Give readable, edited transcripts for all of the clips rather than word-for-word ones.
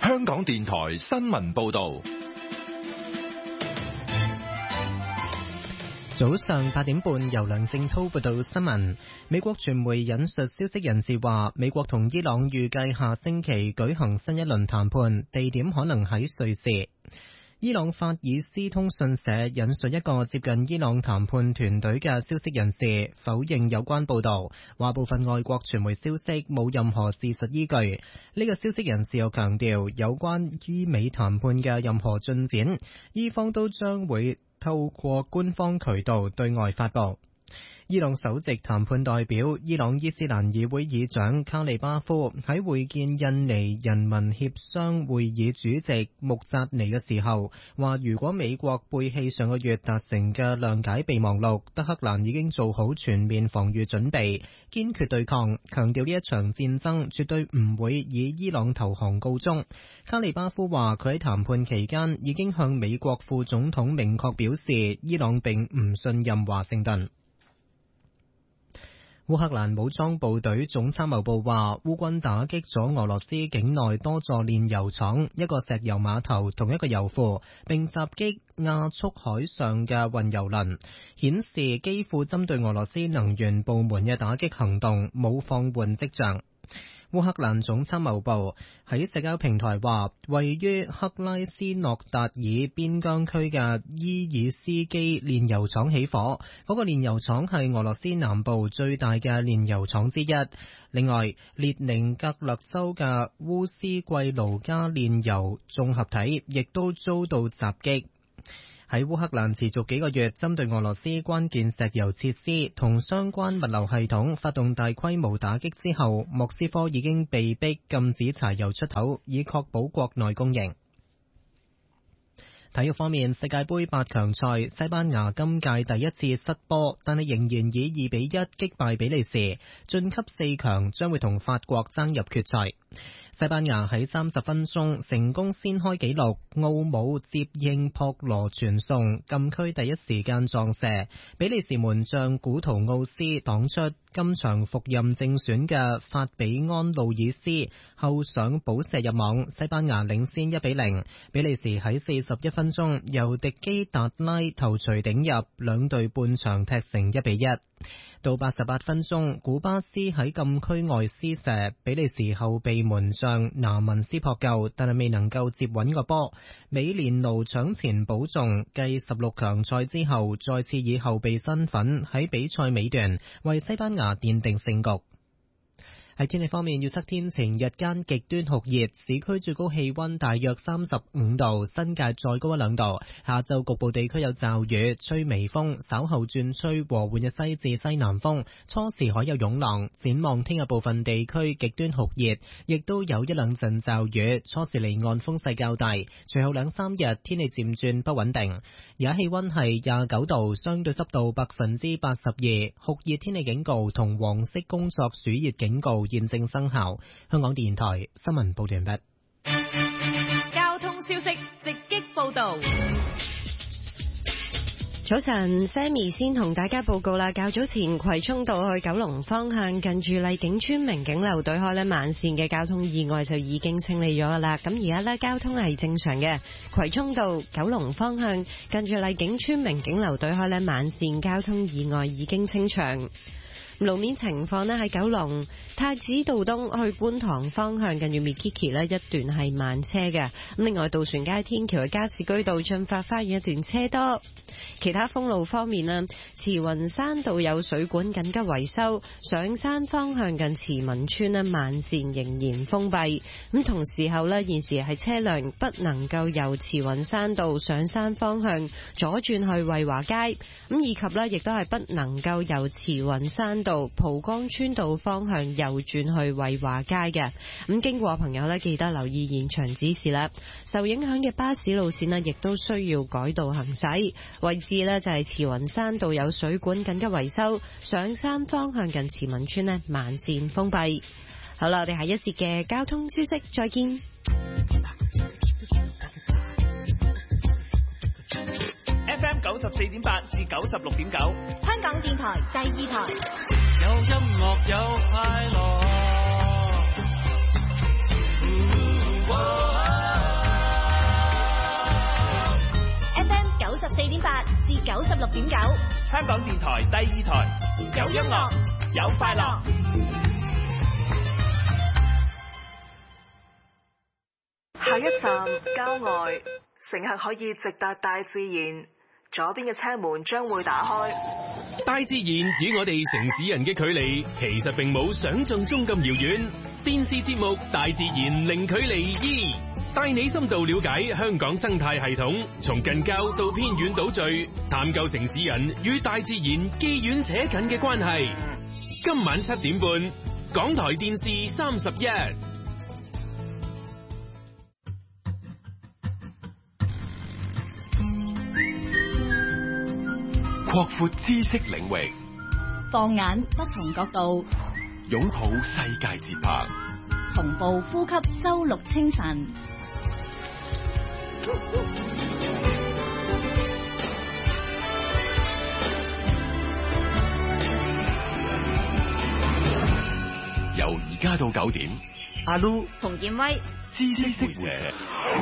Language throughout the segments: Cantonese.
香港電台新聞報道。 早上8點半，由梁正滔報道新聞。美國傳媒引述消息人士話，美國同伊朗預計下星期舉行新一輪談判，地點可能喺瑞士。伊朗法爾斯通訊社引述一個接近伊朗談判團隊嘅消息人士否認有關報導，話部分外國傳媒消息冇任何事實依據。呢個消息人士又強調，有關伊美談判嘅任何進展，伊方都將會透過官方渠道對外發佈。伊朗首席談判代表伊朗伊斯蘭議會議長卡利巴夫喺會見印尼人民協商會議主席穆扎尼嘅時候話，如果美國背棄上個月達成嘅諒解備忘錄，德黑蘭已經做好全面防禦準備，堅決對抗，強調呢一場戰爭絕對唔會以伊朗投降告終。卡利巴夫話，佢喺談判期間已經向美國副總統明確表示，伊朗並唔信任華盛頓。烏克蘭武裝部隊總參謀部話，烏軍打擊咗俄羅斯境內多座煉油廠、一個石油碼頭同一個油庫，並襲擊亞速海上嘅運油輪，顯示基輔針對俄羅斯能源部門嘅打擊行動冇放緩跡象。烏克蘭總參謀部喺社交平台話，位於克拉斯諾達爾邊疆區嘅伊爾斯基煉油廠起火，嗰個煉油廠係俄羅斯南部最大嘅煉油廠之一。另外，列寧格勒州嘅烏斯季盧加煉油綜合體亦都遭到襲擊。喺烏克蘭持續幾個月針對俄羅斯關鍵石油設施同相關物流系統發動大規模打擊之後，莫斯科已經被迫禁止柴油出口，以確保國內供應。體育方面，世界盃8強賽，西班牙今屆第一次失波，但係仍然以2-1擊敗比利時，晉級4強，將會同法國爭入決賽。西班牙喺30分鐘成功先開紀錄，奧姆接應博羅傳送，禁區第一時間撞射，比利時門將古圖奧斯擋出，今場復任正選嘅法比安路爾斯後上補射入網，西班牙領先1-0。比利時喺41分鐘由迪基達拉頭槌頂入，兩隊半場踢成1-1。到88分鐘，古巴斯喺禁區外施射，比利時後備門將拿文斯撲救，但係未能夠接穩個波。美連奴搶前保中，繼16強賽之後，再次以後備身份喺比賽尾段為西班牙奠定勝局。喺天氣方面，預測天晴，日間極端酷熱，市區最高氣溫大約35度，新界再高1-2度。下晝局部地區有驟雨，吹微風，稍後轉吹和緩嘅西至西南風，初時海有湧浪。展望聽日部分地區極端酷熱，亦都有1-2陣驟雨，初時離岸風勢較大。隨後2-3日天氣漸轉不穩定。而家氣溫係29度，相對濕度82%，酷熱天氣警告同黃色工作暑熱警告現正生效。香港電台新聞報道完畢。 交通消息直擊報道。 早晨 ，Sammy 先同大家報告啦。較早前葵涌道去九龍方向近住麗景村明景樓對開慢線嘅交通意外就已經清理咗噶啦。咁而家呢，交通係正常嘅。葵涌道九龍方向近住麗景村明景樓對開慢線交通意外已經清場。路面情況呢，喺九龍太子道東去觀塘方向近住 Mikiki 呢一段係慢車嘅。咁另外渡船街天橋嘅加士居道駿發花園一段車多。其他封路方面呢，慈雲山道有水管緊急維修，上山方向近慈文村呢慢線仍然封閉。咁同時候呢，現時係車輛不能夠由慈雲山道上山方向左轉去惠華街，咁以及呢亦都係不能夠由慈雲山道蒲崗村道方向右轉去惠華街嘅。咁經過朋友呢，記得留意現場指示啦。受影響嘅巴士路線呢，亦都需要改道行駛。位置呢就係慈雲山道有水管緊急維修，上山方向近慈文村呢慢線封閉。好啦，我哋下一節嘅交通消息再見。 FM 94.8至96.9， 香港電台第2台。 有音樂有快樂。 96.9， 香港電台第二台，有音樂，有快樂。 下一站郊外，乘客可以直達大自然，左邊嘅車門將會打開。 大自然與我哋城市人嘅距離其實並冇想象中咁遙遠。電視節目《大自然零距離2》帶你深度了解香港生態系統，從近郊到偏遠島嶼，探究城市人與大自然既遠且近嘅關係。今晚7點半，港台電視31。 擴闊知識領域， 放眼不同角度， 擁抱世界節拍， 同步呼吸周六清晨。 由而家到9點， 阿 Lu 馮建威， 知識會社。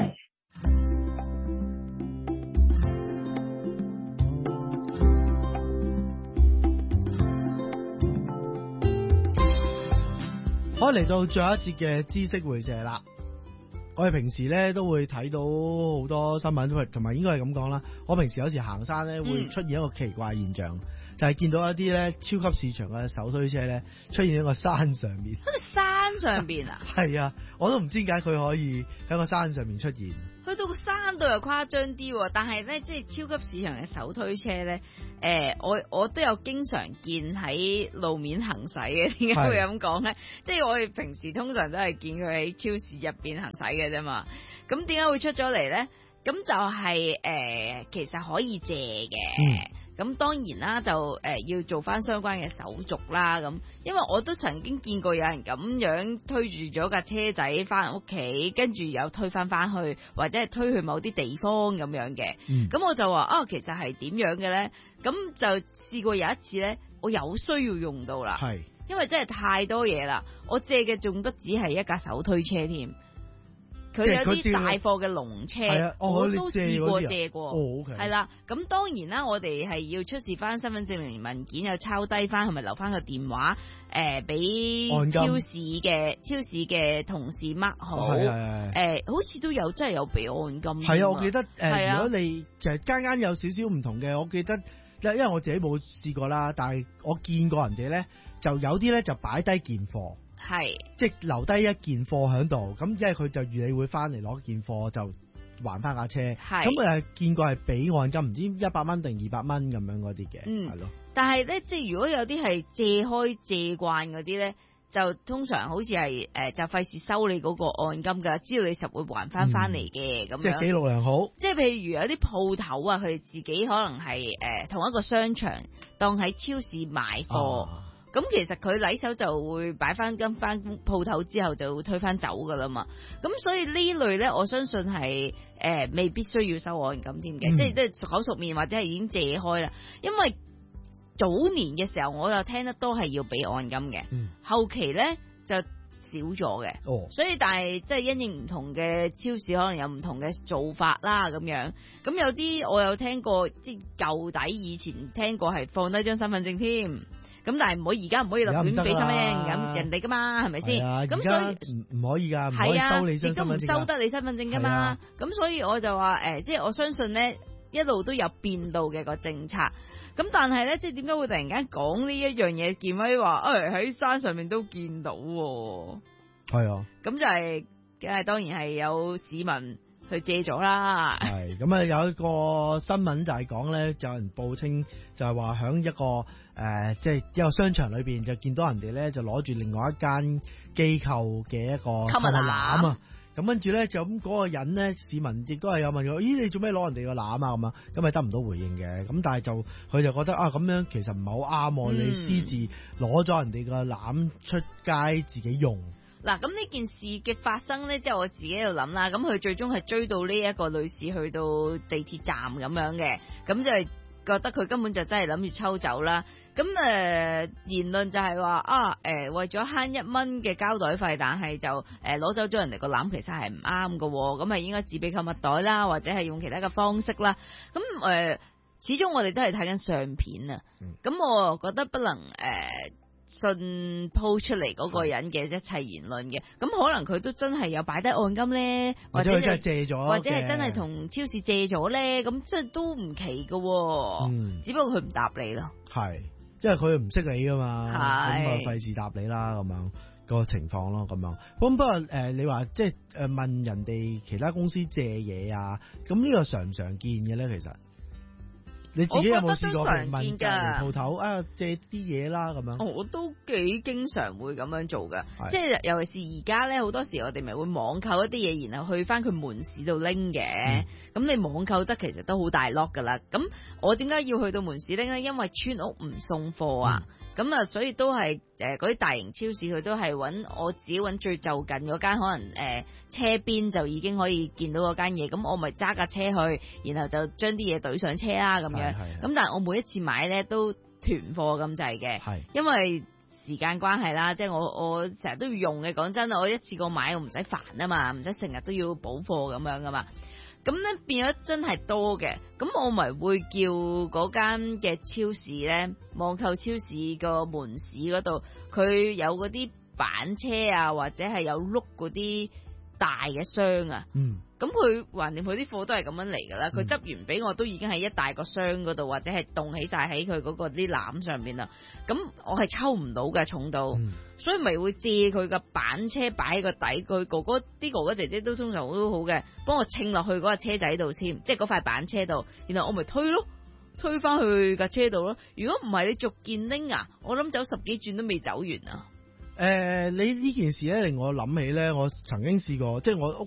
可以嚟到最後一節嘅知識會社啦。我哋平時咧都會睇到好多新聞，同埋應該係咁講啦。我平時有時行山咧會出現一個奇怪現象，就係見到一啲咧超級市場嘅手推車咧出現喺個山上面。 喺個山上邊啊？ 係啊，我都唔知點解佢可以喺個山上面出現。 去到個山度又誇張啲，但係咧即係超級市場嘅手推車咧，我都有經常見喺路面行駛嘅。點解會咁講咧？即係我哋平時通常都係見佢喺超市入邊行駛嘅啫嘛。咁點解會出咗嚟咧？咁就係其實可以借嘅。咁當然啦，就要做翻相關嘅手續啦。咁因為我都曾經見過有人咁樣推住咗架車仔翻屋企，跟住又推翻去，或者係推去某啲地方咁樣嘅。咁我就話其實係點樣嘅咧？咁就試過有一次咧，我有需要用到啦。係，因為真係太多嘢啦，我借嘅仲不止係一架手推車添。佢有啲大貨嘅籠車，我都試過借過。係啦，咁當然啦，我哋係要出示翻身份證明文件，又抄低翻，係咪留翻個電話？俾超市嘅同事 mark 好。好似都有真係有俾按金。係啊， 我記得如果你其實間有少少唔同嘅，我記得因為我自己冇試過啦，但係我見過人哋咧，就有啲咧就擺低件貨。係，即係留低一件貨喺度，咁因為佢就預你會翻嚟攞件貨就還翻架車，咁見過係俾按金，唔知100蚊定200蚊咁樣嗰啲嘅，係咯。但係咧，即係如果有啲係借開借慣嗰啲咧，就通常好似係就費事收你嗰個按金㗎，知道你實會還翻嚟嘅咁樣。即係記錄良好。即係譬如有啲鋪頭啊，佢哋自己可能係同一個商場當喺超市買貨。咁其實佢禮手就會擺翻金翻鋪頭之後就會推翻走噶啦嘛，咁所以呢類咧我相信係未必需要收按金添嘅，即係熟口熟面或者係已經借開啦。因為早年嘅時候我又聽得多係要俾按金嘅，後期咧就少咗嘅。所以但係即係因應唔同嘅超市可能有唔同嘅做法啦咁樣。咁有啲我有聽過，即係舊底以前聽過係放低張身份證添。咁但係而家唔可以亂俾身份證咁人哋噶嘛，係咪先？咁所以唔可以噶，唔可以收你張身份證，亦都唔收得你身份證噶嘛。咁所以我就話即係我相信咧，一路都有變到嘅個政策。咁但係咧，即係點解會突然間講呢一樣嘢？建威話喺山上面都見到，係啊。咁就係梗係當然係有市民去借咗啦。係咁啊，有一個新聞就係講咧，就有人報稱就係話響一個即係一個商場裏邊就見到人哋咧就攞住另外一間機構嘅一個購物籃啊。咁跟住咧就咁嗰個人咧，市民亦都係有問佢：咦，你做咩攞人哋個籃啊？咁啊，咁係得唔到回應嘅。咁但係佢就覺得咁樣其實唔係好啱，你私自攞咗人哋個籃出街自己用。嗱，咁呢件事嘅發生咧，即係我自己喺度諗啦。咁佢最終係追到呢一個女士去到地鐵站咁樣嘅，咁就係覺得佢根本就真係諗住抽走啦。咁言論就係話為咗慳1蚊嘅膠袋費，但係就攞走咗人哋個籃，其實係唔啱㗎喎。咁係應該自備購物袋啦，或者係用其他嘅方式啦。咁始終我哋都係睇緊相片啊。咁我覺得不能信鋪出嚟嗰個人嘅一切言論嘅，咁可能佢都真係有擺低按金咧，或者真係借咗， 或者係真係同超市借咗咧，咁即係都唔奇㗎，只不過佢唔答你咯。 係，因為佢唔識你噶嘛，咁啊費事答你啦，咁樣個情況咯，咁樣。咁不過你話即係問人哋其他公司借嘢啊，咁呢個常唔常見嘅咧？其實你自己有冇試過問隔離鋪頭啊借啲嘢啦咁樣？ 我都幾經常會咁樣做噶，即係尤其是而家咧，好多時我哋咪會網購一啲嘢，然後去翻佢門市度拎嘅。咁你網購得其實都好大 lock 噶啦。咁我點解要去到門市拎咧？因為村屋唔送貨啊。咁啊，所以都係嗰啲大型超市佢都係我自己揾最就近嗰間，可能車邊就已經可以見到嗰間嘢，咁我咪揸架車去，然後就將啲嘢懟上車啦咁樣。咁但係我每一次買咧都囤貨咁滯嘅，因為時間關係啦，即係我成日都要用嘅。講真，我一次過買我唔使煩啊嘛，唔使成日都要補貨咁樣噶嘛。咁咧變咗真係多嘅，咁我咪會叫嗰間嘅超市咧，網購超市個門市嗰度，佢有嗰啲板車啊，或者係有碌嗰啲大嘅箱啊。咁佢橫掂佢啲貨都係咁樣嚟噶啦，佢執完俾我都已經係一大個箱嗰度，或者係凍起晒喺佢嗰個啲籃上面啦。咁我係抽唔到嘅重到，所以咪會借佢個板車擺喺個底。佢啲哥哥姐姐都通常好好嘅，幫我稱落去嗰個車仔度先，即係嗰塊板車度，然後我咪推翻去架車度咯。如果唔係你逐件拎啊，我諗走10幾轉都未走完啊。 你呢件事咧令我諗起咧，我曾經試過，即係我屋